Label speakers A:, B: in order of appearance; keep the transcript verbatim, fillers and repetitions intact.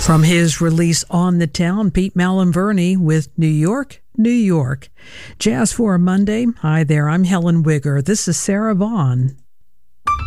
A: From his release On the Town, Pete Malinverni with New York, New York. Jazz for a Monday. Hi there, I'm Helen Wigger. This is Sarah Vaughan.